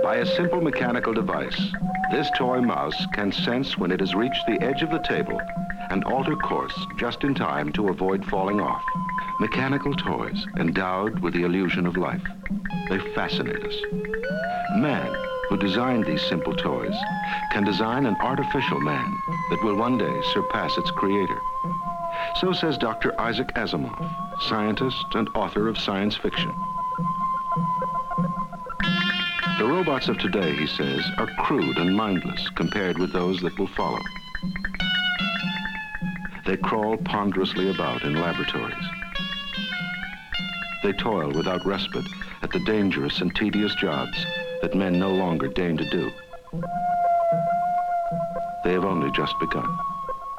By a simple mechanical device, this toy mouse can sense when it has reached the edge of the table and alter course just in time to avoid falling off. Mechanical toys endowed with the illusion of life. They fascinate us. Man, who designed these simple toys, can design an artificial man that will one day surpass its creator. So says Dr. Isaac Asimov, scientist and author of science fiction. The robots of today, he says, are crude and mindless compared with those that will follow. They crawl ponderously about in laboratories. They toil without respite at the dangerous and tedious jobs that men no longer deign to do. They have only just begun.